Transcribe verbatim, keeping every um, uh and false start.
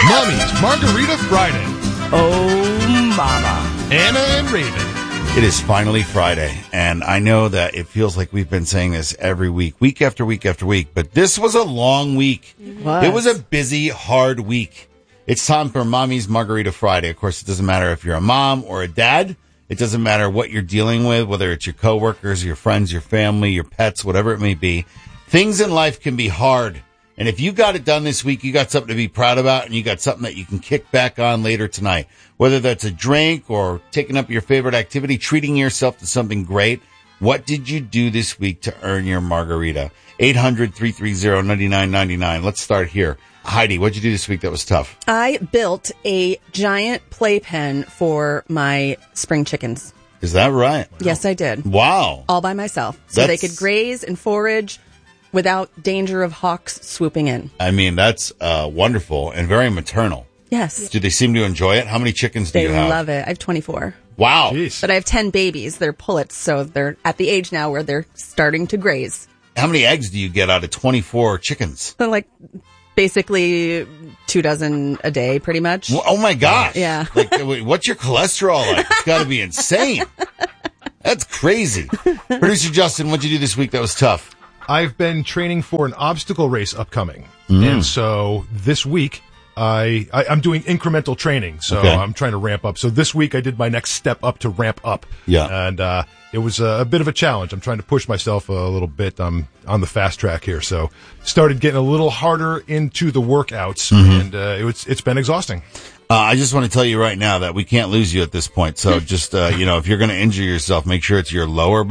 Mommy's Margarita Friday. Oh, mama. Anna and Raven. It is finally Friday, and I know that it feels like we've been saying this every week, week after week after week, but this was a long week. What? It was a busy, hard week. It's time for Mommy's Margarita Friday. Of course, it doesn't matter if you're a mom or a dad. It doesn't matter what you're dealing with, whether it's your coworkers, your friends, your family, your pets, whatever it may be. Things in life can be hard. And if you got it done this week, you got something to be proud about, and you got something that you can kick back on later tonight. Whether that's a drink or taking up your favorite activity, treating yourself to something great. What did you do this week to earn your margarita? eight hundred, three three zero, nine nine nine nine. Let's start here. Heidi, what did you do this week that was tough? I built a giant playpen for my spring chickens. Is that right? Yes, I did. Wow. All by myself. So That's- they could graze and forage without danger of hawks swooping in. I mean, that's uh, wonderful and very maternal. Yes. Do they seem to enjoy it? How many chickens do They you have? love it. I have twenty-four. Wow. Jeez. But I have ten babies. They're pullets, so they're at the age now where they're starting to graze. How many eggs do you get out of twenty-four chickens? So like basically two dozen a day, pretty much. Well, oh, my gosh. Yeah. Like, wait, what's your cholesterol like? It's got to be insane. That's crazy. Producer Justin, what'd you do this week that was tough? I've been training for an obstacle race upcoming. And so this week, I, I, I'm doing incremental training. So Okay. I'm trying to ramp up. So this week I did my next step up to ramp up. Yeah. And uh, it was a, a bit of a challenge. I'm trying to push myself a little bit. I'm on the fast track here. So started getting a little harder into the workouts. And uh, it was, it's been exhausting. Uh, I just want to tell you right now that we can't lose you at this point. So just, uh, you know, if you're going to injure yourself, make sure it's your lower